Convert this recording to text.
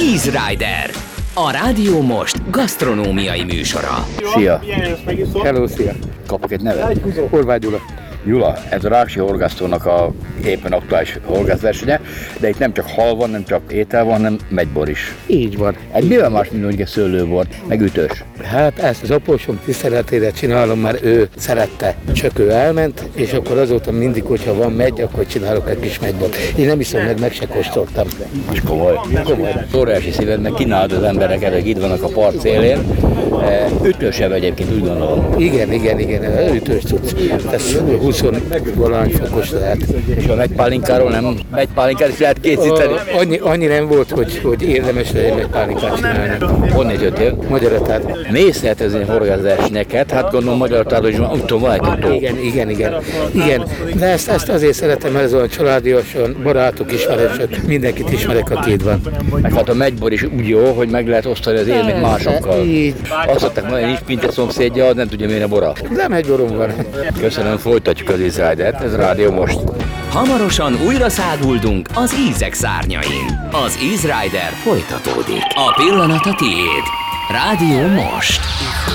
Easy Rider, a Rádió Most gasztronómiai műsora. Szia! Hello, szia! Kapok egy nevet. Horváth Gyula. Gyula, ez a Ráksi Horgásztónak a éppen aktuális horgászversenye, de itt nem csak hal van, nem csak étel van, hanem megybor is. Így van. Ez mivel más, mint mondjuk egy szőlőbor, meg ütős? Hát ezt az apósom tiszteletére csinálom, mert ő szerette. Csak ő elment, és akkor azóta mindig, hogyha van megy, akkor csinálok egy kis megybort. Én nem iszom meg se kóstoltam. És komoly. Komoly. Óriási szívednek kínáld az embereket, akik itt vannak a part szélén. Ütősebb egyébként, úgy gondolom. Igen, ütős tudsz. Ez 20-valahány fokos lehet. És a megypálinkáról nem megypálinkát is lehet készíteni. Annyi nem volt, hogy érdemes legyen egy pálinkát csinálni. Honnan jöttél? Magyaratár. Mész szertezni horgászversenyeket, hát gondolom Magyarországon is van, tudom, van egy tó. Igen. De ezt azért szeretem, mert ez olyan családiasan, barátok, ismerősök, mindenkit ismerek, aki itt van. Meg hát a megybor is úgy jó, hogy meg lehet osztani az élményt másokkal. Így. Azt mondták, hogy nincs pinte szomszédja, nem tudja miért a bora. Nem egy borom van. Köszönöm, folytatjuk az Easy Ridert, ez Rádió Most. Hamarosan újra száguldunk az ízek szárnyain. Az Easy Rider folytatódik. A pillanat a tiéd. Rádió Most.